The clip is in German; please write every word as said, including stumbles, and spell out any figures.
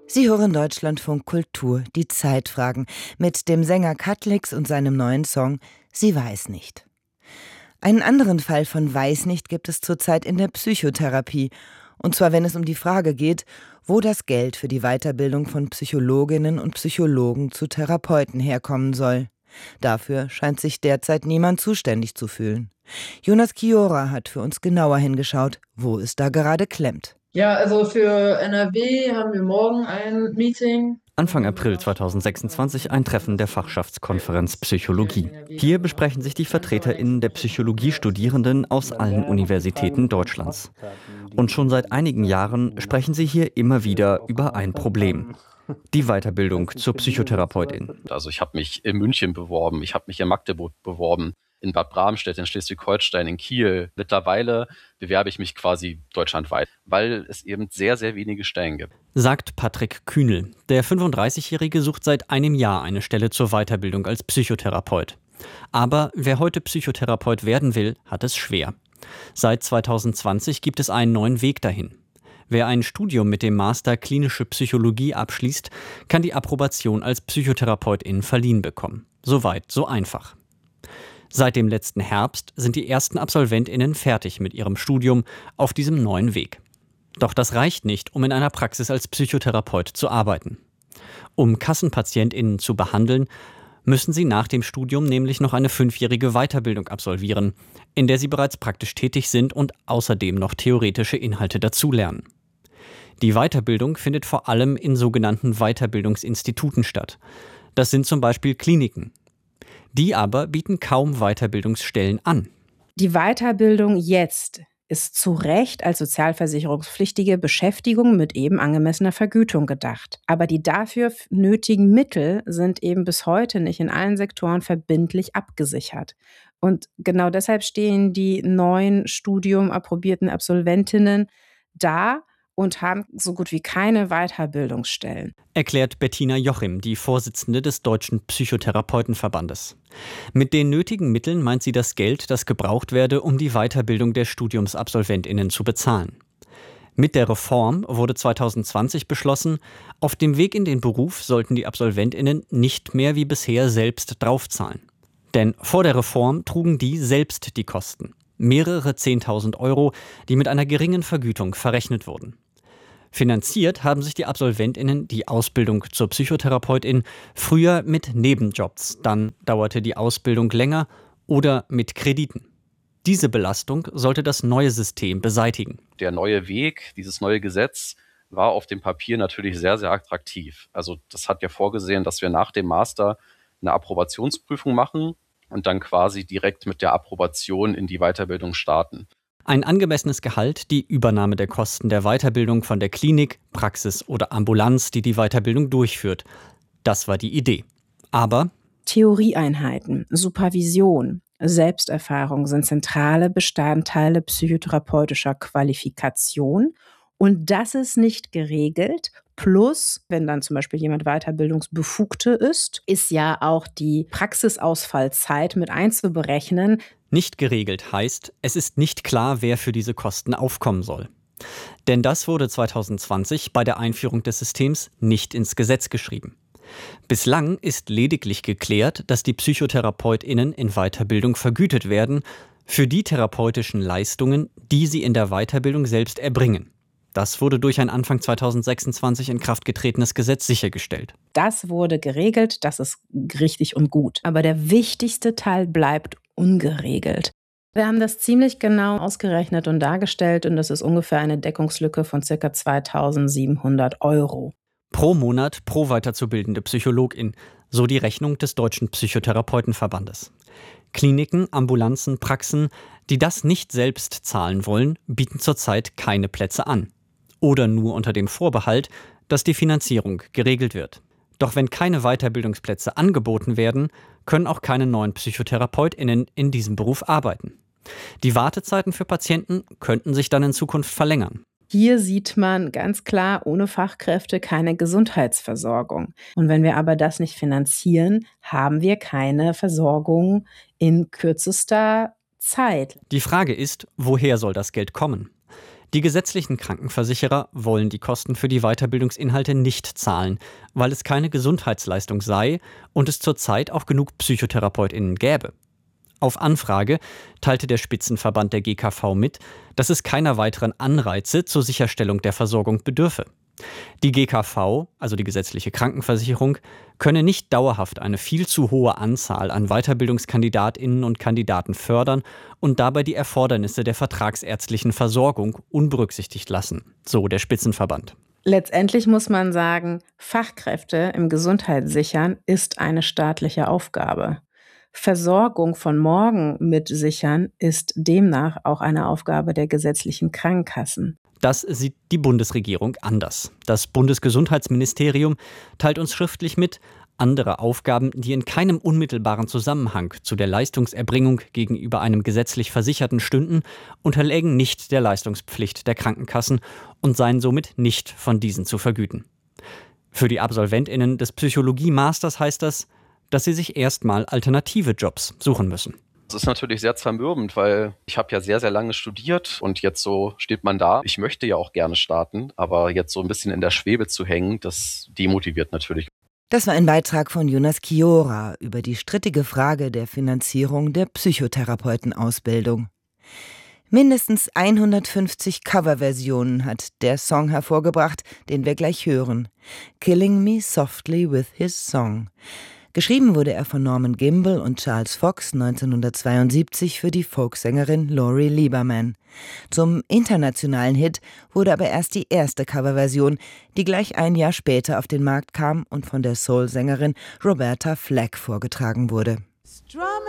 Sie hören Deutschlandfunk Kultur, die Zeitfragen, mit dem Sänger Katlix und seinem neuen Song »Sie weiß nicht«. Einen anderen Fall von Weiß nicht gibt es zurzeit in der Psychotherapie. Und zwar, wenn es um die Frage geht, wo das Geld für die Weiterbildung von Psychologinnen und Psychologen zu Therapeuten herkommen soll. Dafür scheint sich derzeit niemand zuständig zu fühlen. Jonas Kiora hat für uns genauer hingeschaut, wo es da gerade klemmt. Ja, also für N R W haben wir morgen ein Meeting. Anfang April zweitausendsechsundzwanzig ein Treffen der Fachschaftskonferenz Psychologie. Hier besprechen sich die VertreterInnen der Psychologiestudierenden aus allen Universitäten Deutschlands. Und schon seit einigen Jahren sprechen sie hier immer wieder über ein Problem: die Weiterbildung zur Psychotherapeutin. Also ich habe mich in München beworben, ich habe mich in Magdeburg beworben, in Bad Bramstedt, in Schleswig-Holstein, in Kiel. Mittlerweile bewerbe ich mich quasi deutschlandweit, weil es eben sehr, sehr wenige Stellen gibt. Sagt Patrick Kühnel. Der fünfunddreißigjährige sucht seit einem Jahr eine Stelle zur Weiterbildung als Psychotherapeut. Aber wer heute Psychotherapeut werden will, hat es schwer. Seit zweitausendzwanzig gibt es einen neuen Weg dahin. Wer ein Studium mit dem Master Klinische Psychologie abschließt, kann die Approbation als Psychotherapeutin verliehen bekommen. Soweit, so einfach. Seit dem letzten Herbst sind die ersten AbsolventInnen fertig mit ihrem Studium auf diesem neuen Weg. Doch das reicht nicht, um in einer Praxis als Psychotherapeut zu arbeiten. Um KassenpatientInnen zu behandeln, müssen sie nach dem Studium nämlich noch eine fünfjährige Weiterbildung absolvieren, in der sie bereits praktisch tätig sind und außerdem noch theoretische Inhalte dazulernen. Die Weiterbildung findet vor allem in sogenannten Weiterbildungsinstituten statt. Das sind zum Beispiel Kliniken. Die aber bieten kaum Weiterbildungsstellen an. Die Weiterbildung jetzt ist zu Recht als sozialversicherungspflichtige Beschäftigung mit eben angemessener Vergütung gedacht. Aber die dafür nötigen Mittel sind eben bis heute nicht in allen Sektoren verbindlich abgesichert. Und genau deshalb stehen die neuen Studium approbierten Absolventinnen da und haben so gut wie keine Weiterbildungsstellen. Erklärt Bettina Jochim, die Vorsitzende des Deutschen Psychotherapeutenverbandes. Mit den nötigen Mitteln meint sie das Geld, das gebraucht werde, um die Weiterbildung der StudiumsabsolventInnen zu bezahlen. Mit der Reform wurde zweitausendzwanzig beschlossen, auf dem Weg in den Beruf sollten die AbsolventInnen nicht mehr wie bisher selbst draufzahlen. Denn vor der Reform trugen die selbst die Kosten. Mehrere zehntausend Euro, die mit einer geringen Vergütung verrechnet wurden. Finanziert haben sich die AbsolventInnen die Ausbildung zur Psychotherapeutin früher mit Nebenjobs, dann dauerte die Ausbildung länger oder mit Krediten. Diese Belastung sollte das neue System beseitigen. Der neue Weg, dieses neue Gesetz, war auf dem Papier natürlich sehr, sehr attraktiv. Also das hat ja vorgesehen, dass wir nach dem Master eine Approbationsprüfung machen und dann quasi direkt mit der Approbation in die Weiterbildung starten. Ein angemessenes Gehalt, die Übernahme der Kosten der Weiterbildung von der Klinik, Praxis oder Ambulanz, die die Weiterbildung durchführt. Das war die Idee. Aber Theorieeinheiten, Supervision, Selbsterfahrung sind zentrale Bestandteile psychotherapeutischer Qualifikation. Und das ist nicht geregelt. Plus, wenn dann zum Beispiel jemand Weiterbildungsbefugte ist, ist ja auch die Praxisausfallzeit mit einzuberechnen. Nicht geregelt heißt, es ist nicht klar, wer für diese Kosten aufkommen soll. Denn das wurde zweitausendzwanzig bei der Einführung des Systems nicht ins Gesetz geschrieben. Bislang ist lediglich geklärt, dass die PsychotherapeutInnen in Weiterbildung vergütet werden für die therapeutischen Leistungen, die sie in der Weiterbildung selbst erbringen. Das wurde durch ein Anfang zweitausendsechsundzwanzig in Kraft getretenes Gesetz sichergestellt. Das wurde geregelt, das ist richtig und gut. Aber der wichtigste Teil bleibt ungeregelt. Wir haben das ziemlich genau ausgerechnet und dargestellt und das ist ungefähr eine Deckungslücke von ca. zweitausendsiebenhundert Euro. Pro Monat pro weiterzubildende Psychologin, so die Rechnung des Deutschen Psychotherapeutenverbandes. Kliniken, Ambulanzen, Praxen, die das nicht selbst zahlen wollen, bieten zurzeit keine Plätze an. Oder nur unter dem Vorbehalt, dass die Finanzierung geregelt wird. Doch wenn keine Weiterbildungsplätze angeboten werden, können auch keine neuen PsychotherapeutInnen in diesem Beruf arbeiten. Die Wartezeiten für Patienten könnten sich dann in Zukunft verlängern. Hier sieht man ganz klar, ohne Fachkräfte keine Gesundheitsversorgung. Und wenn wir aber das nicht finanzieren, haben wir keine Versorgung in kürzester Zeit. Die Frage ist, woher soll das Geld kommen? Die gesetzlichen Krankenversicherer wollen die Kosten für die Weiterbildungsinhalte nicht zahlen, weil es keine Gesundheitsleistung sei und es zurzeit auch genug PsychotherapeutInnen gäbe. Auf Anfrage teilte der Spitzenverband der G K V mit, dass es keiner weiteren Anreize zur Sicherstellung der Versorgung bedürfe. Die G K V, also die gesetzliche Krankenversicherung, könne nicht dauerhaft eine viel zu hohe Anzahl an WeiterbildungskandidatInnen und Kandidaten fördern und dabei die Erfordernisse der vertragsärztlichen Versorgung unberücksichtigt lassen, so der Spitzenverband. Letztendlich muss man sagen, Fachkräfte im Gesundheit sichern ist eine staatliche Aufgabe. Versorgung von morgen mit sichern ist demnach auch eine Aufgabe der gesetzlichen Krankenkassen. Das sieht die Bundesregierung anders. Das Bundesgesundheitsministerium teilt uns schriftlich mit, andere Aufgaben, die in keinem unmittelbaren Zusammenhang zu der Leistungserbringung gegenüber einem gesetzlich Versicherten stünden, unterlägen nicht der Leistungspflicht der Krankenkassen und seien somit nicht von diesen zu vergüten. Für die AbsolventInnen des Psychologie-Masters heißt das, dass sie sich erstmal alternative Jobs suchen müssen. Das ist natürlich sehr zermürbend, weil ich habe ja sehr, sehr lange studiert und jetzt so steht man da. Ich möchte ja auch gerne starten, aber jetzt so ein bisschen in der Schwebe zu hängen, das demotiviert natürlich. Das war ein Beitrag von Jonas Chiora über die strittige Frage der Finanzierung der Psychotherapeutenausbildung. Mindestens hundertfünfzig Coverversionen hat der Song hervorgebracht, den wir gleich hören. Killing Me Softly with His Song. Geschrieben wurde er von Norman Gimbel und Charles Fox neunzehnhundertzweiundsiebzig für die Folksängerin Lori Lieberman. Zum internationalen Hit wurde aber erst die erste Coverversion, die gleich ein Jahr später auf den Markt kam und von der Soul-Sängerin Roberta Flack vorgetragen wurde.